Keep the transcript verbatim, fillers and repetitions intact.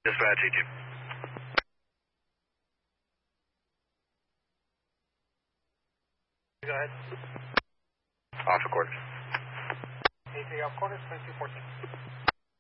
Dispatch, E Q. Go ahead. Off recorders. A three off quarters, twenty-two fourteen.